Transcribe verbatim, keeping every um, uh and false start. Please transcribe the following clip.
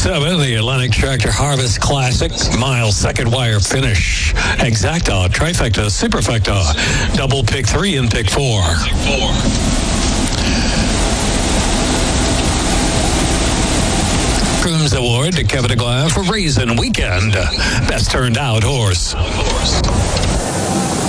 seven, the Atlantic Tractor Harvest Classic, mile second wire finish. Exacta, trifecta, superfecta, double pick three and pick four. Grooms Award to Kevin DeGlass for Raisin Weekend. Best turned out horse.